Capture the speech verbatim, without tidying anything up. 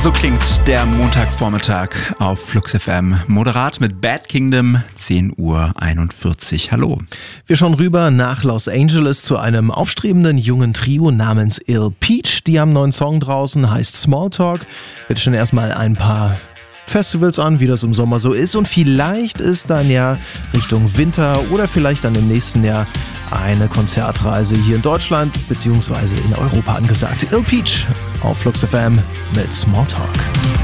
So klingt der Montagvormittag auf Flux F M. Moderat mit Bad Kingdom, zehn Uhr einundvierzig. Hallo. Wir schauen rüber nach Los Angeles zu einem aufstrebenden jungen Trio namens Ill Peach. Die haben einen neuen Song draußen, heißt Smalltalk. Jetzt schon erstmal ein paar Festivals an, wie das im Sommer so ist. Und vielleicht ist dann ja Richtung Winter oder vielleicht dann im nächsten Jahr eine Konzertreise hier in Deutschland bzw. in Europa angesagt. Ill Peach auf Flux F M mit Smalltalk.